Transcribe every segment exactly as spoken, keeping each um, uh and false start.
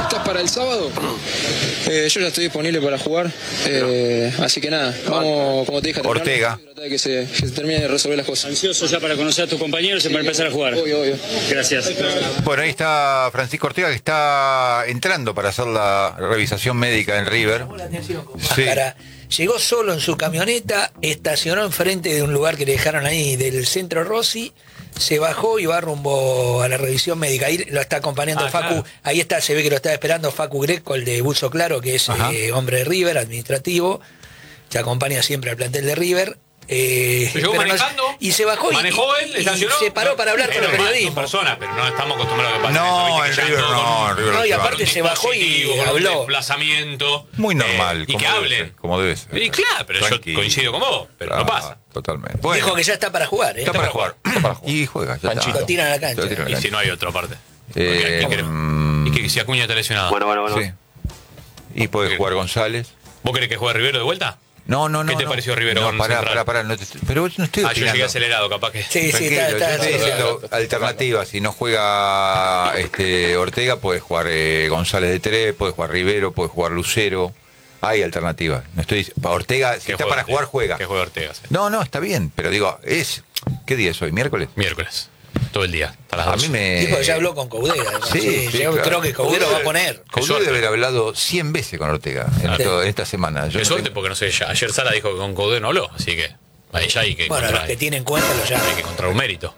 ¿Estás para el sábado? Eh, yo ya estoy disponible para jugar. Eh, así que nada, vamos, como te dije, a Ortega. tratar de que se, que se termine de resolver las cosas. Ansioso ya para conocer a tus compañeros y para empezar a jugar. Obvio, obvio. Gracias. Bueno, ahí está Francisco Ortega, que está entrando para hacer la revisación médica en River. Sí. Llegó solo en su camioneta, estacionó enfrente de un lugar que le dejaron ahí del centro Rossi, se bajó y va rumbo a la revisión médica. Ahí lo está acompañando ah, Facu, claro. Ahí está, se ve que lo está esperando Facu Greco, el de Buzo Claro, que es eh, hombre de River, administrativo, que acompaña siempre al plantel de River. Eh, llegó manejando no, y se bajó manejó y, él, estacionó, y se paró para hablar con los periodistas. personas, pero no estamos acostumbrados a que pase No, eso, en River no, en River no, y no. aparte se bajó y con un habló. desplazamiento. Muy normal. Eh, y como que debe hablen. ser, como debe ser. Y claro, pero Tranquilo. yo coincido con vos, pero Ah, no pasa. Totalmente. Dijo Bueno, que ya está para jugar, ¿eh? está para jugar. Está para jugar. Y juega, ya está. Lo tiran a la cancha. Lo tiran a la Y cancha. si no hay otra parte. Eh, ¿Y qué- mm, y que si Acuña está lesionado? Bueno, bueno, bueno. Sí. Y puede jugar González. ¿Vos querés que juegue Rivero de vuelta? No, no, no. ¿Qué te no. pareció Rivero No, con pará, Central? pará, pará. No te- pero yo no estoy Ah, yo opinando. llegué acelerado, capaz que. Sí, sí, Tranquilo, está, yo está, estoy está- diciendo alternativas. Si no juega este Ortega, puede jugar eh, González de tres, puede jugar Rivero, puede jugar Lucero. Hay alternativas. No estoy dic- para Ortega, si Que está juegue para Ortega, jugar, juega. Que juegue Ortega, sí. No, no, está bien. Pero digo, es. ¿Qué día es hoy? ¿Miércoles? Miércoles. Todo el día. A las A doce. mí me. Dijo que ya habló con Coudera. además. Sí, Sí, sí, yo claro. creo que Coudera lo va a poner. Caudillo suerte. debe haber hablado cien veces con Ortega en, Ah, todo- en esta semana. Yo Qué no suerte, tengo- porque no sé, ya- ayer Sala dijo que con Coudet no habló, así que ahí ya hay que Bueno, encontrar, los que tienen cuenta lo hay llaman. que encontrar un mérito.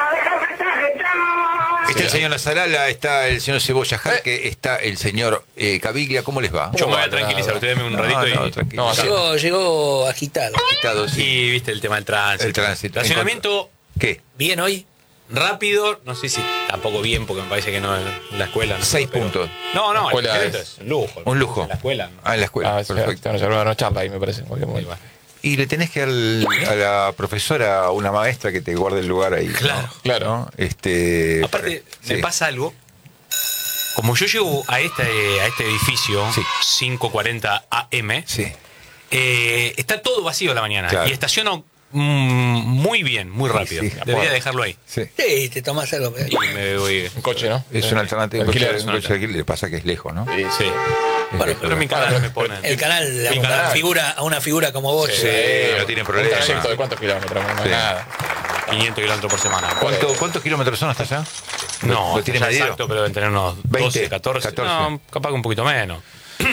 Está el señor Lazarala, está el señor Cebolla Jarque, está el señor eh, Caviglia. ¿Cómo les va? Yo me voy a tranquilizar, ustedes denme un No, ratito no, y. tranquilo. No, Llegó, llegó agitado. Agitado, sí. Y viste el tema del tránsito. El tránsito. Estacionamiento ¿Qué? ¿Bien hoy? rápido, no sé si tampoco bien, porque me parece que no en la escuela. No, Seis pero- puntos. No, no, La escuela el es- es un lujo. Un lujo. En la escuela. ¿no? Ah, en la escuela. Ah, Perfecto. perfecto. No, no chapa ahí, me parece. Porque muy- Y bueno. Y le tenés que dar al- a la profesora, una maestra que te guarde el lugar ahí. ¿no? Claro. Claro. ¿No? Este, Aparte, sí. me pasa algo. Como yo llego a este, a este edificio, Sí. cinco cuarenta A M, Sí. eh, está todo vacío a la mañana. Claro. Y estaciono mm, muy bien, muy rápido. sí. Debería Bueno. dejarlo ahí. Sí. Sí, te tomás algo. Y me voy. Un coche, ¿no? Es una alternativa. Alquiler, Un es coche- una un coche de alquiler, le pasa que es lejos, ¿no? Sí. Sí. Bueno, Pero en mi canal me ponen. El canal, a Mi una, canal. Figura, a una figura como vos. Sí, eh, no tiene Un problema. trayecto de cuántos kilómetros, no, no, Sí. nada. quinientos kilómetros por semana. ¿Cuánto- ¿Cuántos kilómetros son hasta allá? No, ¿Lo tiene ya medido? exacto, pero deben tener unos veinte, doce, catorce. catorce. No, capaz que un poquito menos.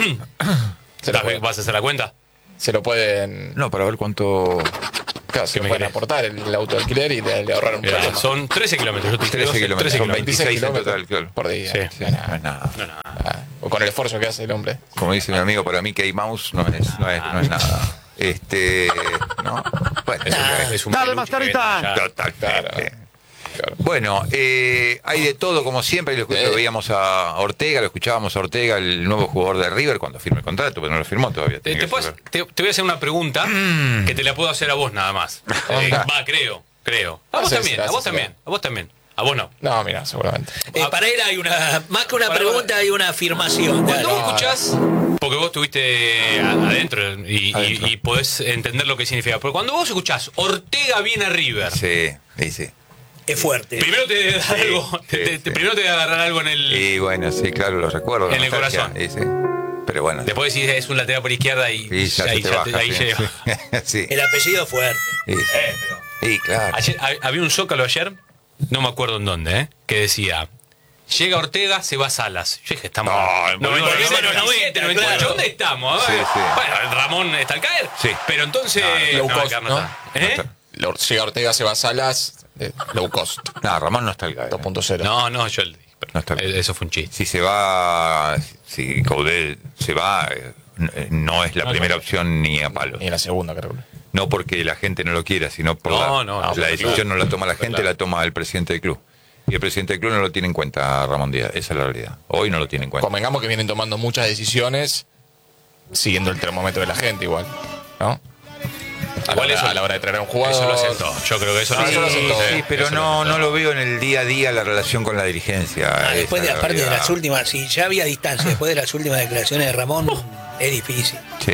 Se lo puede- ¿Vas a hacer la cuenta? Se lo pueden. No, para ver cuánto. Claro, se ¿Qué lo me pueden querés? aportar el, el auto de alquiler y le, le ahorrar un Mirá, problema. son trece kilómetros. Yo te dije trece doce, kilómetros. trece Son kilómetros. veintiséis en total, claro. por día. Sí. No es nada. No es nada. No, no. Ah, o con el esfuerzo que hace el hombre. Como dice mi amigo, para mí K-Mouse no es, no es, no es nada. Este. ¿No? Bueno, Es un, es un Dale, peluche Mascarita. que ven allá. Totalmente. Claro. Bueno, eh, hay de todo como siempre. Lo, lo veíamos a Ortega, lo escuchábamos a Ortega, el nuevo jugador de River, cuando firme el contrato, pero no lo firmó todavía. Te, tiene te que puedo- hacer- te- te voy a hacer una pregunta que te la puedo hacer a vos nada más. Eh, va, creo, creo. A vos Sí, también, sí, a vos sí, también, sí. a vos también. A vos no. No, mira, seguramente. eh, para él hay una, más que una Para- pregunta, hay una afirmación. Cuando Dale. vos escuchás, porque vos estuviste a- adentro y, y- Adentro. y podés entender lo que significa, pero cuando vos escuchás Ortega viene a River, Sí, sí, sí. Es fuerte. primero te da algo, te- te- sí, te- sí. primero te va a agarrar algo en el. Y bueno, sí, claro, lo recuerdo. En el nostalgia, corazón. Sí, sí. Pero bueno. Después decís es un lateral por izquierda y, Y ya ahí se te ya baja. te- ahí sí, llega. sí. Sí, El apellido es fuerte. sí, sí. Eh, pero- Sí, claro. Ayer, ha- había un zócalo ayer, no me acuerdo en dónde, ¿eh? Que decía: llega Ortega, se va Salas. Yo dije, estamos. No, noventa y volvemos siete, a los noventa, noventa, noventa y ocho. claro. ¿Dónde estamos? A ver. Sí, sí. Bueno, Ramón está al caer. Sí. Pero entonces. Low no, cost, acá no ¿no? está. ¿Eh? Lo- Llega Ortega, se va a Salas, eh, low cost, No, Ramón no está al caer. dos punto cero. No, no, yo. pero No está bien. eso fue un chiste. Si se va, si Coudet se va, eh, n- no es la No, primera no. opción ni a palo. Y en la segunda, creo. No porque la gente no lo quiera, sino por No, la, no, no, la claro. decisión no la toma la gente, Claro. la toma el presidente del club. Y el presidente del club no lo tiene en cuenta, Ramón Díaz. Esa es la realidad. Hoy no lo tiene en cuenta. Convengamos que vienen tomando muchas decisiones siguiendo el termómetro de la gente igual, ¿no? A la, Igual hora, eso- a la hora de traer a un jugador. Eso lo hacen todos. Yo creo que eso Ah, lo eso lo hacen hacen todos. todos. Sí, pero Eso lo no, hacen no todos. lo veo en el día a día la relación con la dirigencia. Ah, Esa después de, es la aparte de realidad. las últimas, si ya había distancia, después de las últimas declaraciones de Ramón, es difícil. Sí.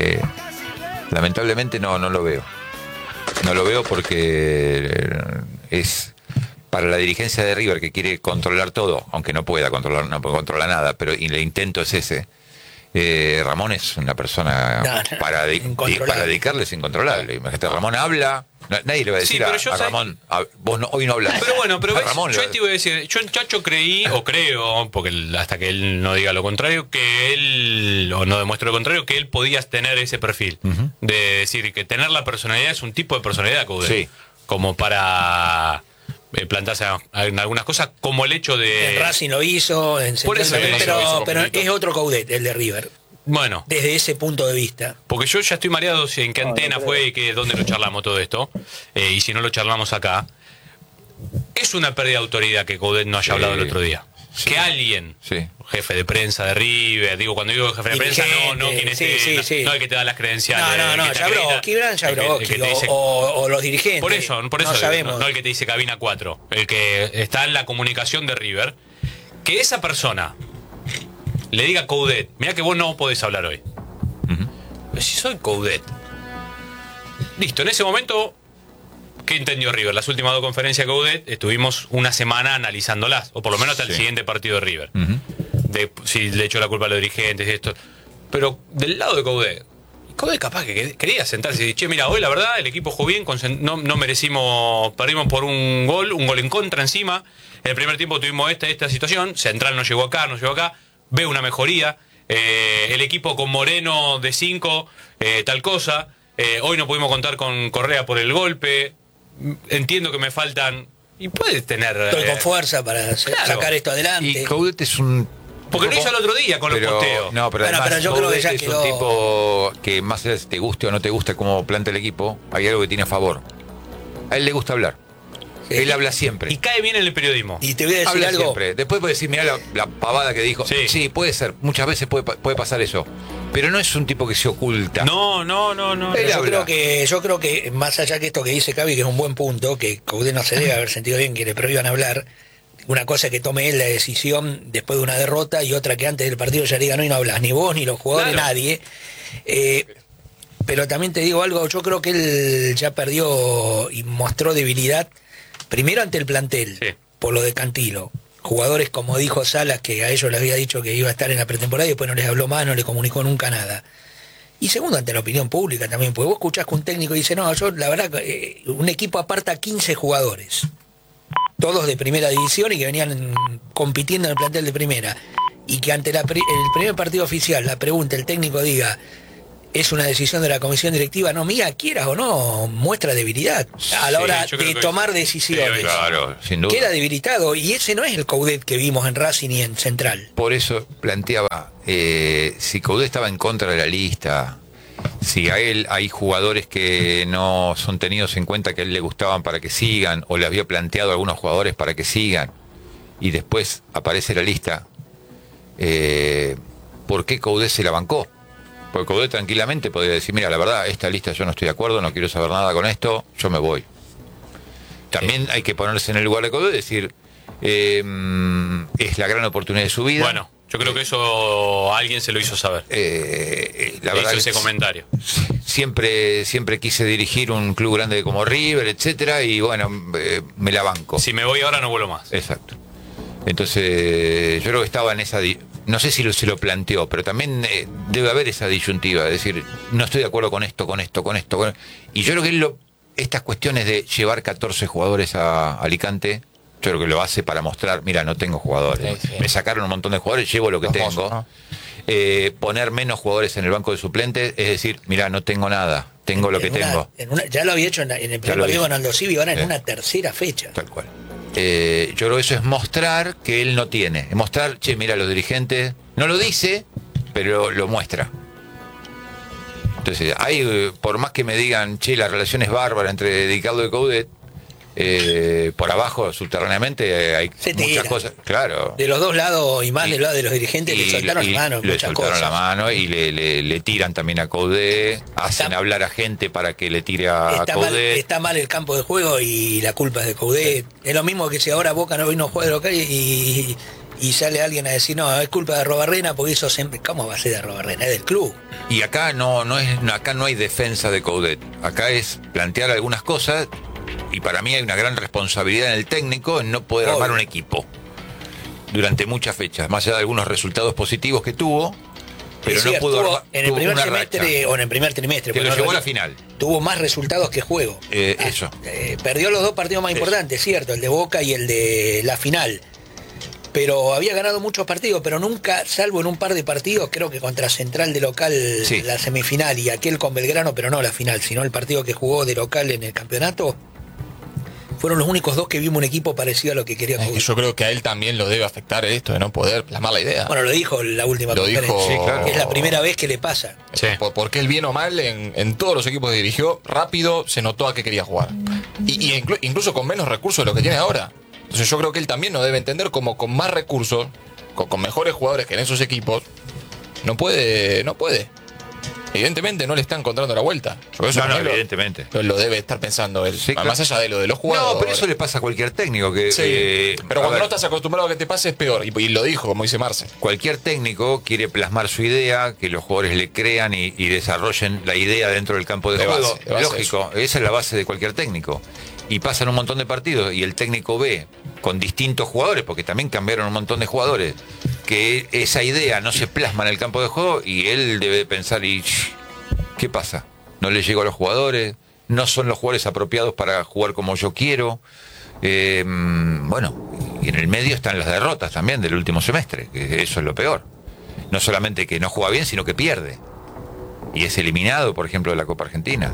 Lamentablemente no, no lo veo. No lo veo porque es para la dirigencia de River, que quiere controlar todo, aunque no pueda controlar, no controla nada, pero y el intento es ese. Eh, Ramón es una persona no, no, para, de, para dedicarle es incontrolable. Imagínate, Ramón habla, no, nadie le va a decir Sí, pero a, yo a sé- Ramón, a- vos no, hoy no hablas. Pero bueno, pero A ves, Ramón le yo va- te iba a decir, yo en Chacho creí, o creo, porque él- hasta que él no diga lo contrario, que él, o no demuestre lo contrario, que él podía tener ese perfil. De decir que tener la personalidad es un tipo de personalidad, Coudet. Sí. Como para eh, plantarse a- a- en algunas cosas, como el hecho de... En Racing lo hizo, en Por eso, Central también, eh, pero, lo hizo pero con Milito. es otro Coudet, el de River, Bueno, desde ese punto de vista. porque yo ya estoy mareado si en qué antena fue y que, dónde lo charlamos todo esto, eh, y si no lo charlamos acá. Es una pérdida de autoridad que Coudet no haya Sí. hablado el otro día. Que alguien, Sí. jefe de prensa de River, digo, cuando digo jefe de prensa, no, no quien Dirigente, es, sí, no, sí. no el que te da las credenciales. No, no, el no, que te ya habló, acredita, Kibran ya el que- habló, el que te o, dice- o- o los dirigentes. por eso, por eso no digo, sabemos. no, no el que te dice cabina cuatro, el que está en la comunicación de River, que esa persona le diga a Coudet, mira que vos no podés hablar hoy. Pero si soy Coudet. Listo, en ese momento, ¿qué entendió River? Las últimas dos conferencias de Coudet estuvimos una semana analizándolas, o por lo menos hasta el Sí. siguiente partido de River. De si le echó la culpa a los dirigentes y esto. Pero del lado de Coudet, Coudet capaz que quería sentarse y decir, che, mira, hoy la verdad el equipo jugó bien, concent- no, no merecimos, perdimos por un gol, un gol en contra encima. En el primer tiempo tuvimos esta, esta situación, Central nos llegó acá, nos llegó acá, veo una mejoría. Eh, el equipo con Moreno de cinco, eh, tal cosa. Eh, hoy no pudimos contar con Correa por el golpe. Entiendo que me faltan. Y puedes tener. Estoy eh, con fuerza para hacer- claro. sacar esto adelante. Y Coudet es un... Porque lo hizo el otro día con los pero, posteos. No, pero Bueno, además pero yo creo que Coudet ya es quedó- un tipo que más allá de si te guste o no te gusta cómo plantea el equipo, hay algo que tiene a favor. A él le gusta hablar. Sí. Él habla siempre. Y cae bien en el periodismo. Y te voy a decir Habla algo. siempre. Después puede decir, mirá la, la pavada que dijo. Sí. Sí. puede ser. Muchas veces puede, pa- puede pasar eso. Pero no es un tipo que se oculta. No, no, no, no. Él Yo habla. creo que, yo creo que más allá que esto que dice Cavi, que es un buen punto, que Coudet no se debe haber sentido bien que le prohíban hablar. Una cosa que tome él la decisión después de una derrota y otra que antes del partido ya diga no y no hablas, ni vos ni los jugadores, Claro. nadie. Eh, pero también te digo algo, yo creo que él ya perdió y mostró debilidad primero ante el plantel, Sí. por lo de Cantilo. Jugadores como dijo Salas, que a ellos les había dicho que iba a estar en la pretemporada y después no les habló más, no les comunicó nunca nada. Y segundo, ante la opinión pública también, porque vos escuchás que un técnico dice, no, yo la verdad, eh, un equipo aparta quince jugadores, todos de primera división y que venían compitiendo en el plantel de primera, y que ante la pri- el primer partido oficial la pregunta, el técnico diga, es una decisión de la comisión directiva, no mía, quieras o no, muestra debilidad a la Sí, hora yo creo de que- tomar sí, decisiones. Claro, sin duda. Queda debilitado, y ese no es el Coudet que vimos en Racing y en Central. Por eso planteaba, eh, si Coudet estaba en contra de la lista, si a él hay jugadores que no son tenidos en cuenta que a él le gustaban para que sigan, o le había planteado a algunos jugadores para que sigan, y después aparece la lista, eh, ¿por qué Coudet se la bancó? Porque Coudet tranquilamente podría decir, mira, la verdad, esta lista yo no estoy de acuerdo, no quiero saber nada con esto, yo me voy. También hay que ponerse en el lugar de Coudet y decir, eh, es la gran oportunidad de su vida. Bueno, yo creo que eso alguien se lo hizo saber. Eh, la Le verdad hizo ese que comentario. siempre siempre quise dirigir un club grande como River, etcétera, y bueno, eh, me la banco. Si me voy ahora no vuelvo más. Exacto. Entonces, yo creo que estaba en esa... di- No sé si lo, se lo planteó, pero también eh, debe haber esa disyuntiva, es decir, no estoy de acuerdo con esto, con esto, con esto. Con... Y yo creo que él lo, estas cuestiones de llevar catorce jugadores a Alicante, yo creo que lo hace para mostrar, mira, no tengo jugadores. Sí, sí. Me sacaron un montón de jugadores, llevo lo que Los tengo. mozos, ¿no? Eh, poner menos jugadores en el banco de suplentes, es decir, mira, no tengo nada, tengo lo que En una- tengo. en una- ya lo había hecho en, la- en el primer lo partido hizo. con Aldo Civi, ahora en Sí. una tercera fecha. Tal cual. Eh, yo creo que eso es mostrar que él no tiene. Es mostrar, che, mira, los dirigentes. No lo dice, pero lo muestra. Entonces, hay, eh, por más que me digan, che, la relación es bárbara entre Ricardo y Coudet, eh, por abajo, subterráneamente, eh, hay Se muchas tira. cosas. Claro. De los dos lados y más Y- del lado de los dirigentes le Y- soltaron y la mano, le muchas soltaron cosas. la mano y le, le- le tiran también a Coudet, hacen Está- hablar a gente para que le tire a Está mal, Coudet. está mal el campo de juego y la culpa es de Coudet. Es lo mismo que si ahora Boca no vino a jugar de local y, y sale alguien a decir, no, es culpa de Robarrena porque hizo siempre. ¿Cómo va a ser de Robarrena? Es del club. Y acá no, no es, no, acá no hay defensa de Coudet. Acá es plantear algunas cosas Y para mí hay una gran responsabilidad en el técnico en no poder Obvio. armar un equipo durante muchas fechas, más allá de algunos resultados positivos que tuvo, pero Es no cierto, pudo tuvo armar en el tuvo primer una semestre racha o en el primer trimestre. que porque lo no llevó a la recu- final. Tuvo más resultados que juego. Eh, Ah, eso. eh, perdió los dos partidos más Eso. importantes, cierto, el de Boca y el de la final. Pero había ganado muchos partidos, pero nunca, salvo en un par de partidos, creo que contra Central de local, Sí. la semifinal, y aquel con Belgrano, pero no la final, sino el partido que jugó de local en el campeonato, fueron los únicos dos que vimos un equipo parecido a lo que quería Es que jugar. yo creo que a él también lo debe afectar esto de no poder plasmar la idea. Bueno, lo dijo en la última Lo conferencia. dijo- Sí, claro. Es la primera vez que le pasa. Sí. Por- porque él bien o mal en, en todos los equipos que dirigió, rápido se notó a qué quería jugar. Y, y inclu- incluso con menos recursos de lo que tiene ahora. Entonces yo creo que él también nos debe entender como con más recursos, con, con mejores jugadores que en esos equipos, no puede, no puede. Evidentemente no le está encontrando la vuelta. Yo creo que eso No, no, también lo- evidentemente. Lo, lo debe estar pensando él. Sí, claro. Más allá de lo de los jugadores. No, pero eso le pasa a cualquier técnico que Sí, eh, pero a cuando ver, no estás acostumbrado a que te pase es peor. Y, y lo dijo, como dice Marce. cualquier técnico quiere plasmar su idea, que los jugadores le crean y, y desarrollen la idea dentro del campo de, De juego. base, de base Lógico, esa es la base de cualquier técnico. Y pasan un montón de partidos y el técnico ve con distintos jugadores, porque también cambiaron un montón de jugadores, que esa idea no se plasma en el campo de juego y él debe pensar, ¿y qué pasa? No le llegó a los jugadores, no son los jugadores apropiados para jugar como yo quiero. Eh, bueno, y en el medio están las derrotas también del último semestre, que eso es lo peor. No solamente que no juega bien, sino que pierde. Y es eliminado, por ejemplo, de la Copa Argentina.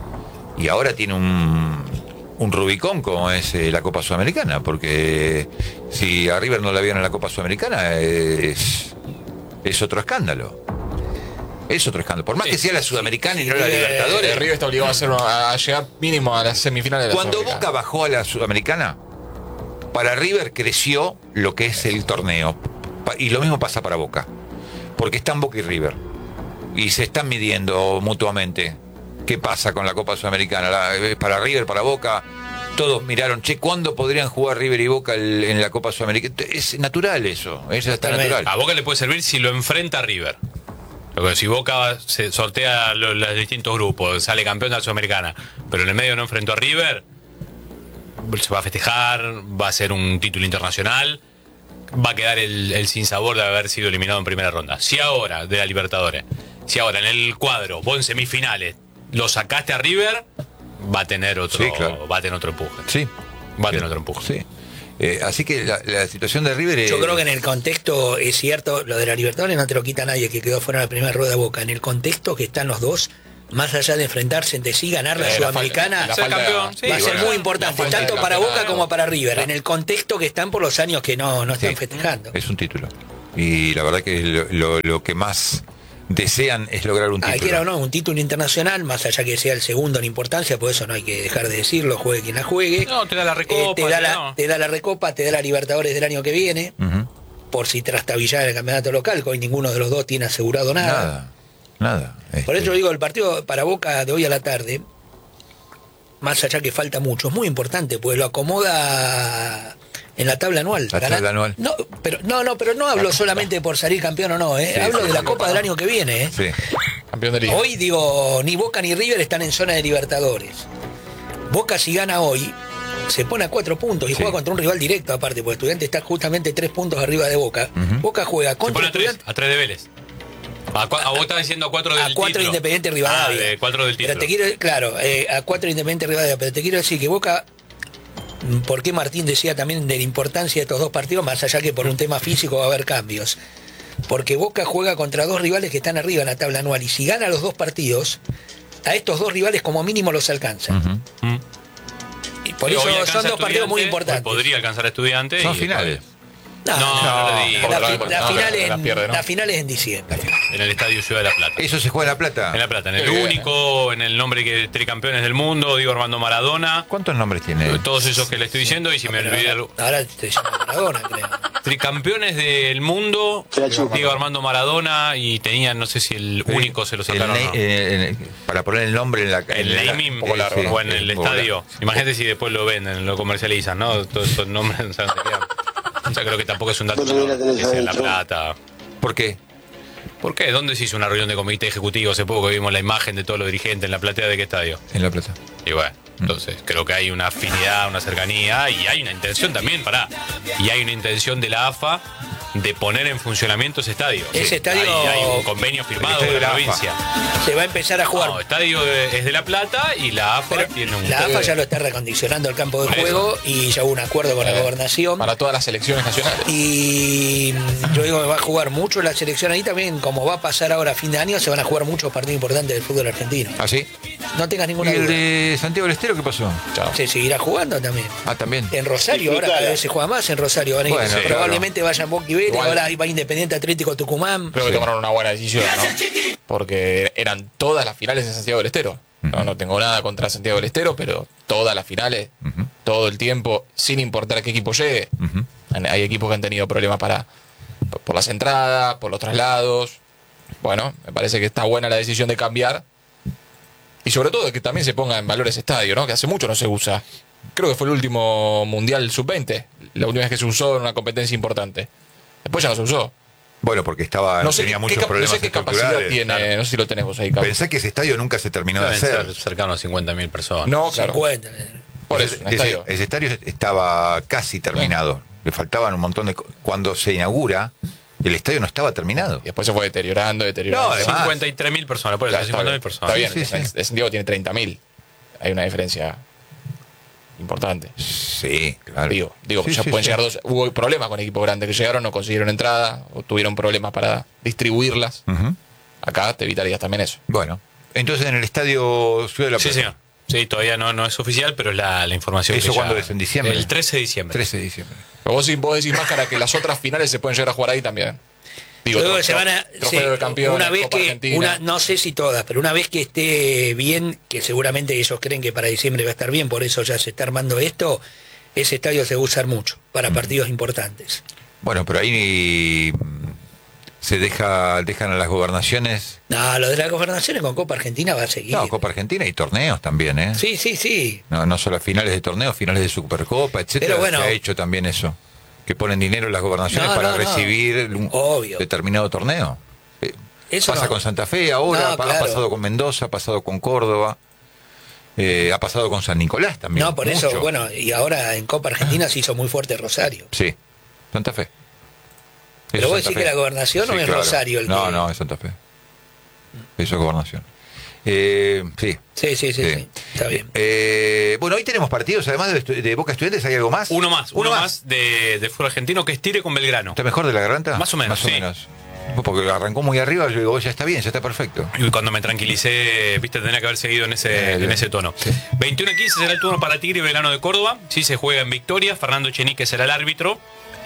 Y ahora tiene un, un Rubicón como es eh, la Copa Sudamericana, porque si a River no la vieron en la Copa Sudamericana, es, es otro escándalo. Es otro escándalo. Por más que sea la Sudamericana y no la Eh, Libertadores. River está obligado a, hacer, una- a llegar mínimo a las semifinales de la Cuando Sudamericana. Boca bajó a la Sudamericana, para River creció lo que es el torneo. Pa- Y lo mismo pasa para Boca. Porque están Boca y River. Y se están midiendo mutuamente. ¿Qué pasa con la Copa Sudamericana? La- eh, para River, para Boca, todos miraron, che, ¿cuándo podrían jugar River y Boca el- en la Copa Sudamericana? Es natural eso, eso está Totalmente. natural. A Boca le puede servir si lo enfrenta a River. Porque si Boca se sortea lo- los distintos grupos, sale campeón de la Sudamericana, pero en el medio no enfrentó a River, se va a festejar, va a ser un título internacional, va a quedar el, el sinsabor de haber sido eliminado en primera ronda. Si ahora, de la Libertadores, si ahora en el cuadro, vos en semifinales, lo sacaste a River, va a tener otro, Sí, claro. va a tener otro empuje. Sí. Va a tener otro empuje. Sí. Eh, así que la, la situación de River es... Yo creo que en el contexto es cierto, lo de la Libertadores no te lo quita nadie, que quedó fuera de la primera rueda de Boca. En el contexto que están los dos, más allá de enfrentarse entre sí, ganar la Eh, la Sudamericana falta- la Ser falta- campeón, sí, va a ser bueno, muy la importante, falta tanto de para campeonato. Boca como para River, en el contexto que están por los años que no, no están Sí. festejando. Es un título. Y la verdad que lo, lo- lo que más desean es lograr un Ah, título. quiera o no, un título internacional, más allá que sea el segundo en importancia, por eso no hay que dejar de decirlo, juegue quien la juegue. No, te da la Eh, recopa, te, da te la, da- te da la recopa, te da la Libertadores del año que viene, Ujú. por si trastabillar el campeonato local, que hoy ninguno de los dos tiene asegurado nada. Nada, nada. Por Este, eso digo, el partido para Boca de hoy a la tarde, más allá que falta mucho, es muy importante, porque lo acomoda en la tabla anual. La tabla anual. No, pero no, no, pero no hablo solamente por salir campeón o no, ¿eh? Sí, hablo sí, de la sí. Copa del año que viene, ¿eh? Sí. Campeón de liga. Hoy digo, ni Boca ni River están en zona de Libertadores. Boca si gana hoy, se pone a cuatro puntos y Sí. juega contra un rival directo aparte, porque Estudiante está justamente tres puntos arriba de Boca. Ujú. Boca juega Se contra pone a tres, Estudiantes. a tres de Vélez. A, cua- a vos estás diciendo a cuatro del A cuatro título. Independiente Rivadavia. Ah, de cuatro del título. Pero te quiero, claro, eh, a cuatro Independiente Rivadavia, pero te quiero decir que Boca, mm, porque Martín decía también de la importancia de estos dos partidos, más allá que por un tema físico va a haber cambios. Porque Boca juega contra dos rivales que están arriba en la tabla anual, y si gana los dos partidos, a estos dos rivales como mínimo los alcanza. Ujú. Mm. Y por Sí, hoy eso alcanza son dos partidos muy Estudiante, importantes. hoy podría alcanzar a Estudiante. Son y- finales. No, No, no, no, le digas. la, no, fi- no, la no, final no, en, la pierde, ¿no? la final es en diciembre. En el Estadio Ciudad de la Plata. ¿Eso se juega en La Plata? En La Plata, en el Qué bien, único, en el nombre que tricampeones del mundo, Diego Armando Maradona. ¿Cuántos nombres tiene? Todos esos que le estoy diciendo, y si me Pero olvidé ahora, algo. ahora te llama Maradona, creo. Tricampeones del mundo, Diego Armando Maradona, y tenían, no sé si el único se lo El sacaron o na- no. eh, eh, para poner el nombre en la El en la- naming, un poco largo, o en sí, el un poco estadio. largo. Imagínate si después lo venden, lo comercializan, ¿no? Todos esos nombres, no sé dónde quedan. O sea, creo que tampoco es un dato menor, que sea en La Plata. ¿Por qué? ¿Por qué? ¿Dónde se hizo una reunión de comité ejecutivo hace poco que vimos la imagen de todos los dirigentes en la platea de qué estadio? En La Plata. Y bueno, entonces creo que hay una afinidad, una cercanía y hay una intención también, pará, y hay una intención de la A F A de poner en funcionamiento ese estadio. Ese Sí, estadio- hay, hay un convenio firmado estadio con la de la A F A. provincia. Se va a empezar a jugar. No, el estadio de- es de La Plata y la A F A Pero tiene un... la A F A ya lo está recondicionando el campo de Por eso. juego y ya hubo un acuerdo con la Eh, gobernación. Para todas las selecciones nacionales. Y mm, yo digo que va a jugar mucho la selección ahí también, como va a pasar ahora a fin de año, se van a jugar muchos partidos importantes del fútbol argentino. ¿Ah, sí? No tengas ¿Y ninguna el duda. de Santiago del Estero qué pasó? Chao. Se seguirá jugando también. Ah, también. En Rosario, ahora cada vez se juega más en Rosario. Van a ir- Bueno, probablemente vayan Boca y Vélez, Igual. ahora va Independiente Atlético Tucumán. Creo que tomaron una buena decisión, ¿no? Porque eran todas las finales en Santiago del Estero. No, no tengo nada contra Santiago del Estero, pero todas las finales, Ujú. todo el tiempo, sin importar a qué equipo llegue. Ujú. Hay equipos que han tenido problemas para por las entradas, por los traslados. Bueno, me parece que está buena la decisión de cambiar. Y sobre todo que también se ponga en valor ese estadio, ¿no? Que hace mucho no se usa. Creo que fue el último Mundial sub veinte, la última vez que se usó en una competencia importante. Después ya no se usó. Bueno, porque estaba No sé, tenía qué, muchos qué cap- no problemas sé qué capacidad estructurales. tiene, claro. no sé si lo tenés vos ahí, Carlos. Pensé que ese estadio nunca se terminó de Deben hacer. ser cercano a cincuenta mil personas. No, claro. cincuenta. Por eso, un ese, estadio. ese estadio estaba casi terminado. Le faltaban un montón de... co- Cuando se inaugura, el estadio no estaba terminado. Y después se fue deteriorando, deteriorando. No, además- cincuenta y tres mil personas, por eso, Claro, está cincuenta bien, mil personas. está bien. Sí, sí, el- sí. el Santiago tiene treinta mil. Hay una diferencia importante. Sí, claro. Digo, digo Sí, ya sí, pueden sí. llegar dos. Hubo problemas con equipos grandes que llegaron, no consiguieron entrada, o tuvieron problemas para distribuirlas. Ujú. Acá te evitarías también eso. Bueno, entonces en el estadio Ciudad de la Sí, Plata. señor. Sí, todavía no, no es oficial, pero es la, la información. ¿Eso que ya- cuándo es? ¿En diciembre? El trece de diciembre. trece de diciembre. Pero vos, vos decís, Máscara, que las otras finales se pueden llegar a jugar ahí también. Digo, Yo creo que tro- se van a, trofeo sí, de campeón, una vez Copa que Argentina. una, no sé si todas, pero una vez que esté bien, que seguramente ellos creen que para diciembre va a estar bien, por eso ya se está armando esto, ese estadio se va a usar mucho para partidos importantes. Bueno, pero ahí mm, se deja dejan a las gobernaciones. No, lo de las gobernaciones con Copa Argentina va a seguir. No, Copa Argentina y torneos también, ¿eh? Sí, sí, sí. No, no solo finales de torneos, finales de Supercopa, etcétera. Pero bueno. Se ha hecho también eso. Que ponen dinero en las gobernaciones No, para no, no. recibir un Obvio. determinado torneo. Eh, Eso pasa no. con Santa Fe ahora, No, pa- claro. ha pasado con Mendoza, ha pasado con Córdoba, eh, ha pasado con San Nicolás también. No, por eso, mucho. bueno, y ahora en Copa Argentina se hizo muy fuerte Rosario. Sí, Santa Fe. Pero Eso vos es Santa decís que Fe. la gobernación no es Rosario el No, que- no, es Santa Fe. Eso es gobernación. Eh, sí. Sí, sí, sí, Sí. sí, está bien. Eh, bueno, hoy tenemos partidos, además de, estu- de Boca Estudiantes, ¿hay algo más? Uno más, uno, más, de, de fútbol argentino que es Tigre con Belgrano. ¿Está mejor de la garganta? Más o menos, Más o sí. menos. Porque arrancó muy arriba, yo digo, ya está bien, ya está perfecto. Y cuando me tranquilicé, viste, tenía que haber seguido en ese, Eh, en ese tono. veintiuno y quince será el turno para Tigre y Belgrano de Córdoba. Sí, se juega en Victoria. Fernando Echenique será el árbitro.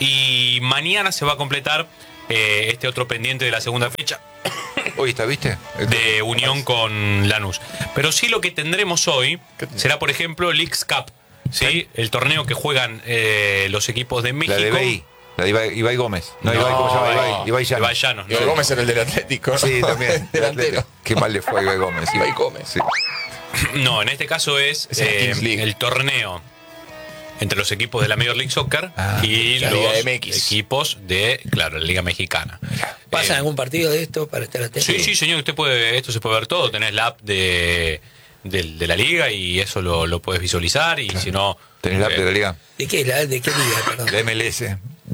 Y mañana se va a completar eh, este otro pendiente de la segunda fecha Hoy está, ¿viste? de Unión con Lanús. Pero sí lo que tendremos hoy será, por ejemplo, Leagues Cup. ¿Sí? El torneo que juegan eh, los equipos de México. La de B I, la de Ibai, Ibai Gómez. No, No, Ibai, ¿cómo se llama? Ibai- Ibai, Ibai Llanos. Ibai Llanos, Ibai ¿no? Gómez era el del Atlético, ¿no? Sí, también. Delantero. Qué mal le fue a Ibai Gómez. sí. Ibai Gómez. Sí. No, en este caso es Es el eh, Kings League. el torneo entre los equipos de la Major League Soccer Ah, y la los Liga M X. equipos de, claro, la Liga Mexicana. ¿Pasa Eh, algún partido de esto para estar atento? Sí, sí, señor, usted puede, esto se puede ver todo, tenés la app de, del- de la liga y eso lo, lo puedes visualizar y si no... ¿Tenés la app eh, de la liga? ¿De qué, la- ¿De qué liga, perdón? La M L S.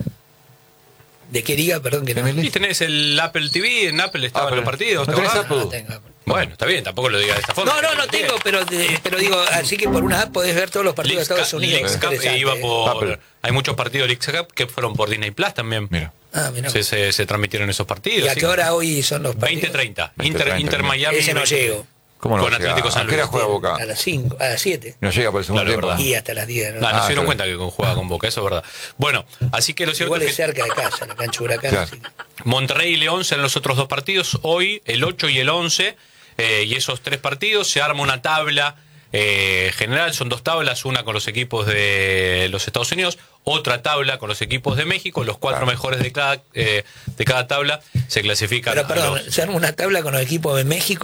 ¿De qué liga, perdón? Que no, M L S. Y tenés el Apple T V, en Apple estaban Apple. los partidos. ¿No ¿te tenés acordás? Apple? no tengo. Bueno, está bien, tampoco lo diga de esta forma. No, no, no Bien. tengo, pero, de- pero digo, así que por una app podés ver todos los partidos Leagues de Estados Cup- Unidos. Leagues Cup Interesante, iba eh. por... Apple. Hay muchos partidos de Leagues Cup que fueron por Disney Plus también. Mira. Ah, mirá. Se, se, se transmitieron esos partidos. ¿Y a sí. qué hora hoy son los partidos? veinte treinta. veinte Inter, treinta, Inter bien. Miami. Ese no veinte. llego. ¿Cómo no? Con llega? Atlético San ¿A qué hora Luis. juega Boca? A las cinco, a las siete. No llega por el segundo Claro, tiempo. verdad. Y hasta las diez. ¿no? No, no Ah, se dieron claro. cuenta que juega con Boca, eso es verdad. Bueno, así que lo cierto Igual es es que cerca de casa, la cancha Huracán. Claro. así que- Monterrey y León serán los otros dos partidos, hoy el ocho y el once, eh, y esos tres partidos se arma una tabla eh, general, son dos tablas, una con los equipos de los Estados Unidos, otra tabla con los equipos de México, los cuatro Claro. mejores de cada, eh, de cada tabla se clasifican Pero a perdón, los- se arma una tabla con los equipos de México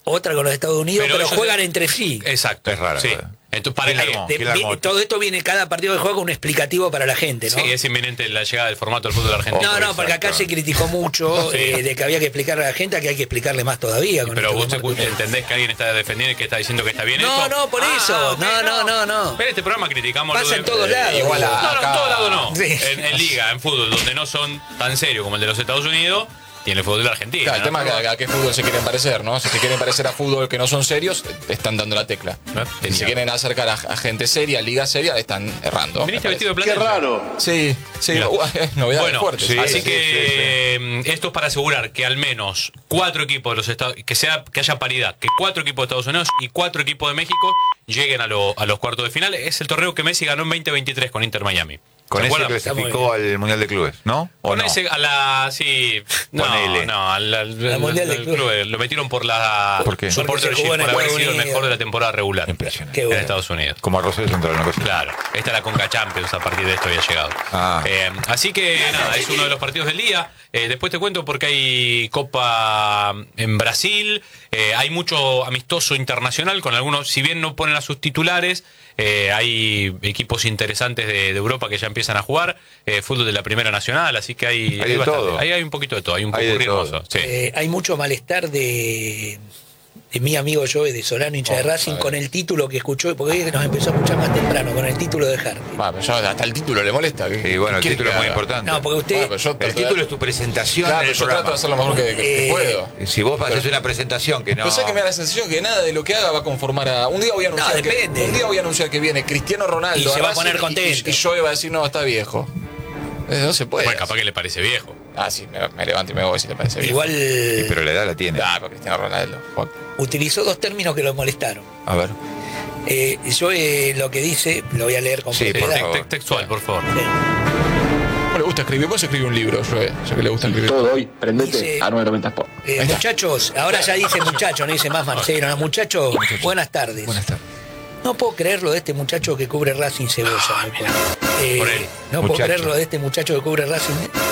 otra con los Estados Unidos, Pero pero, ellos juegan es- entre sí. Exacto. Es raro, Sí. eh. Entonces, para ¿Quién la que- armó? De- ¿Quién la armó? vi- todo esto viene, cada partido de juego un explicativo para la gente, ¿no? Sí, es inminente la llegada del formato del fútbol argentino. No, no, porque acá se criticó mucho Sí. eh, de que había que explicarle a la gente, que hay que explicarle más todavía. Con Pero esto vos que te- Marco- entendés que alguien está defendiendo y que está diciendo que está bien No, esto. no, por Ah, eso. ok, No, no, no, no. Pero en este programa criticamos Pasa lo de- en todos lados. igual a- No, no, en acá- todos lados no. Sí. En, en liga, en fútbol, donde no son tan serios como el de los Estados Unidos, tiene el fútbol de la Argentina. Claro, el ¿no? tema es que a, a qué fútbol se quieren parecer, ¿no? Si se quieren parecer a fútbol que no son serios, están dando la tecla. ¿Eh? Si se quieren acercar a, a gente seria, liga seria, están errando. Viniste me vestido de parece. platense. Sí, sí, Mira. uh, novedades Bueno, fuertes. sí, así sí, que eh, esto es para asegurar que al menos cuatro equipos de los Estados que sea que haya paridad, que cuatro equipos de Estados Unidos y cuatro equipos de México lleguen a, lo- a los cuartos de final. Es el torneo que Messi ganó en veinte veintitrés con Inter Miami. Con ¿Se ese acuerdan? clasificó al Mundial de Clubes, ¿no? ¿O Con no? ese a la sí, no, Ponele. no, al, al- Al Mundial de al Clubes. club, lo metieron por la ¿Por qué? supportership, Porque se jugó en por haber Estados sido el Unidos. mejor de la temporada regular Impresionante. Qué en bueno. Estados Unidos. Como a Rosario Central, una cosa. Claro, esta es la Conca Champions, a partir de esto había llegado. Ah. Eh, así que nada, es uno de los partidos del día. Eh, después te cuento porque hay Copa en Brasil, eh, hay mucho amistoso internacional con algunos, si bien no ponen a sus titulares, eh, hay equipos interesantes de, de Europa que ya empiezan a jugar, eh, fútbol de la Primera Nacional, así que hay, Hay de bastante. todo. Ahí hay un poquito de todo, hay un Hay poco de hermoso. todo. Sí. Eh, hay mucho malestar de, de mi amigo Joe de Solano, hincha de Oh, Racing, a ver. con el título que escuchó, porque hoy nos empezó a escuchar más temprano, con el título de Harry. Va, pero ya hasta el título le molesta. ¿qué- Y bueno, el qué quiere título es que muy haga? importante. No, porque usted... Ah, pero yo El trato de- título es tu presentación Claro, en pero el yo trato de programa. hacer lo mejor que, que- que Eh, puedo. Si vos haces una presentación que no... Pero sé que me da la sensación que nada de lo que haga va a conformar a. Un día voy a anunciar, No, que, depende. un día voy a anunciar que viene Cristiano Ronaldo Y se va a Racing poner y- contento. Y, y Joe va a decir, no, está viejo. Eh, No se puede. Bueno, capaz que le parece viejo. Ah, sí, me, me levanto y me voy si le parece bien. Igual Sí, pero la edad la tiene. Ah, pero Cristiano Ronaldo. fuck. utilizó dos términos que lo molestaron. A ver. Eh, yo eh, lo que dice, lo voy a leer con Sí, por propiedad. favor. Te- te- Textual, por favor. ¿Cómo le gusta escribir? Vos escribís un libro, Joe. Ya que le gusta escribir. Todo hoy, prendete Dice- a nueve noventa Sport. Eh, Ahí está. muchachos, ahora ya dice muchacho, no dice más Marcelo. No, muchachos, buenas tardes. Buenas tardes. No puedo creer lo de este muchacho que cubre Racing Cebolla. loco. Eh, Por él. no Muchacho. puedo creer lo de este muchacho que cubre Racing,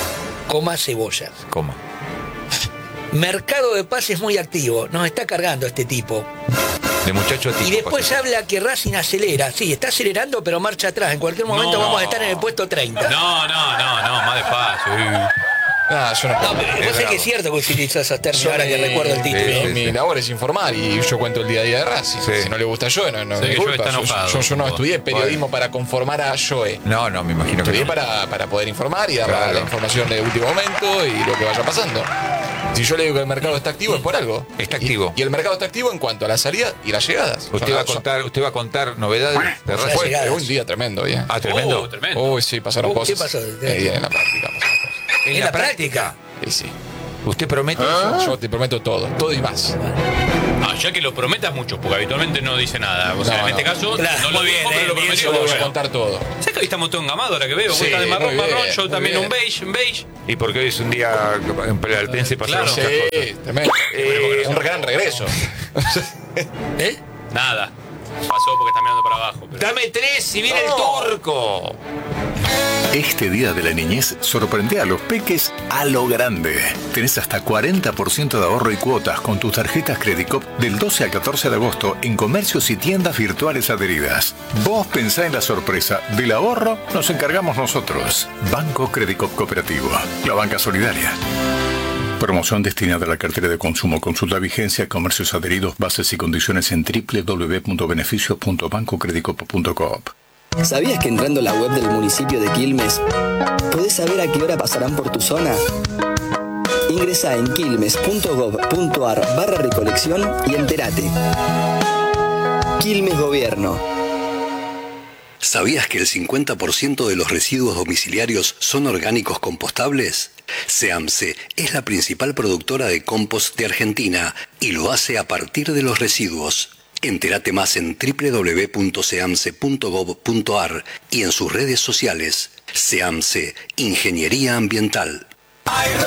coma Cebolla. ¿Cómo? Mercado de pases muy activo. Nos está cargando este tipo. De muchacho a tipo. Y después pasa. habla que Racing acelera. Sí, está acelerando, pero marcha atrás. En cualquier momento No. vamos a estar en el puesto treinta. No, no, no, no, más despacio. Ah, yo no. No, pero vos sé que es cierto que utiliza esos términos Yo ahora que me- recuerdo el título. Sí, sí, Mi sí. labor es informar y yo cuento el día a día de Racing. Sí. Si no le gusta a Joe, no, no Sé me que Joe culpa. está Yo, enojado. yo- yo no estudié periodismo para conformar a Joe. No, no, me imagino que Estudié no. para, para poder informar y dar la- Claro. la información de último momento y lo que vaya pasando. Si yo le digo que el mercado está activo es por algo. Está Y- activo. Y, el mercado está activo en cuanto a la salida y las llegadas. Usted Son- va a son- contar, usted va a contar novedades de Las Racing. Fue, llegadas. fue un día tremendo, bien. Ah, tremendo. Oh, tremendo. Uy, sí, pasaron Uh, ¿qué cosas. pasó? Eh, bien, en la práctica pasaron cosas. En ¿En la la práctica. Sí, sí. ¿Usted promete Yo eso? te prometo todo, todo y más. Ah, ya que lo prometas mucho, porque habitualmente no dice nada. O sea, No, en este no. caso, Claro, no lo muy bien, dijo, pero eh, lo bien, prometió. Yo le voy a Bueno. contar todo. ¿Sabes que hoy estamos todo engamados ahora que veo? Vos Sí, estás de marrón, muy bien, marrón, yo muy también bien. un beige, un beige. Y porque hoy es un día en el Pense pasaron Claro. muchas cosas. Sí, tremendo. Eh, un gran regreso. ¿Eh? Nada. Pasó porque está mirando para abajo. pero- Dame tres y viene el turco. Este día de la niñez sorprende a los peques a lo grande. Tenés hasta cuarenta por ciento de ahorro y cuotas con tus tarjetas Credicop del doce al catorce de agosto en comercios y tiendas virtuales adheridas. Vos pensá en la sorpresa. Del ahorro nos encargamos nosotros. Banco Credicop Cooperativo. La banca solidaria. Promoción destinada a la cartera de consumo. Consulta vigencia, comercios adheridos, bases y condiciones en doble u doble u doble u punto beneficios punto banco credicop punto coop. ¿Sabías que entrando a la web del municipio de Quilmes podés saber a qué hora pasarán por tu zona? Ingresá en quilmes punto gov punto ar barra recolección y entérate. Quilmes Gobierno. ¿Sabías que el cincuenta por ciento de los residuos domiciliarios son orgánicos compostables? SEAMSE es la principal productora de compost de Argentina y lo hace a partir de los residuos. Entérate más en doble u doble u doble u punto seamse punto gov punto ar y en sus redes sociales. SEAMSE, Ingeniería Ambiental.